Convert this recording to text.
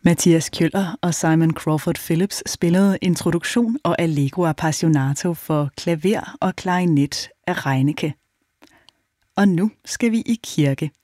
Mathias Kjøller og Simon Crawford Phillips spillede introduktion og Allegro Appassionato for klaver og klarinet af Reinicke. Og nu skal vi i kirke.